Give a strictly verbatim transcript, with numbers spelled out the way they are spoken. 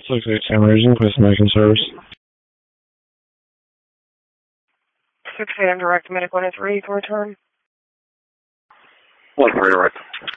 six eight Sam Raising, please making service. six eight, I'm direct, medic one oh three, you can return. one three, direct.